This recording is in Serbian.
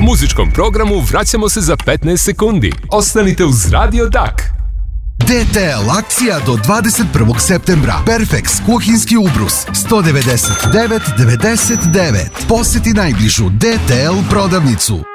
muzičkom programu vraćamo se za 15 sekundi. Ostanite uz Radio Dak. DTL akcija do 21. septembra. Perfex kuhinski ubrus 199,99. Poseti najbližu DTL prodavnicu.